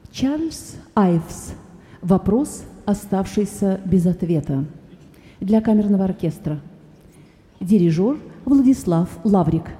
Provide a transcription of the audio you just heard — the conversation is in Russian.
Чарльз Айвс. Вопрос, оставшийся без ответа. Для камерного оркестра. Дирижер Владислав Лаврик.